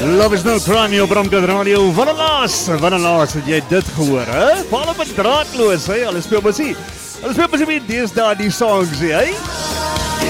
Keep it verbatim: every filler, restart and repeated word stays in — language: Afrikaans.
Love is no crime op Bramkat Radio. Wat 'n laas, wat 'n laas het jy dit gehoor, hè? Val op 'n draadloos, hè? Hulle speel musie. Hulle speel musie deesdae die songs, hè?